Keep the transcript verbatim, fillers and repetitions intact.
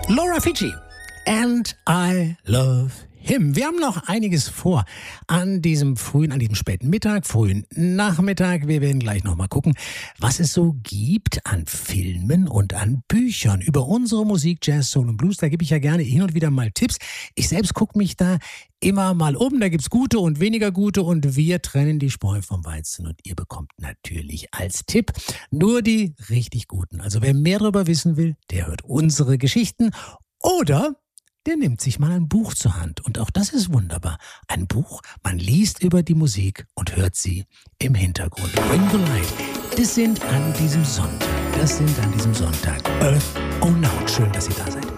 Laura Fiji and I love him. Wir haben noch einiges vor an diesem frühen, an diesem späten Mittag, frühen Nachmittag. Wir werden gleich noch mal gucken, was es so gibt an Filmen und an Büchern über unsere Musik, Jazz, Soul und Blues. Da gebe ich ja gerne hin und wieder mal Tipps. Ich selbst gucke mich da immer mal um. Da gibt's gute und weniger gute und wir trennen die Spreu vom Weizen und ihr bekommt natürlich als Tipp nur die richtig guten. Also wer mehr darüber wissen will, der hört unsere Geschichten oder der nimmt sich mal ein Buch zur Hand. Und auch das ist wunderbar. Ein Buch, man liest über die Musik und hört sie im Hintergrund. Bring the Light. Das sind an diesem Sonntag, das sind an diesem Sonntag Earth Own Out. Schön, dass ihr da seid.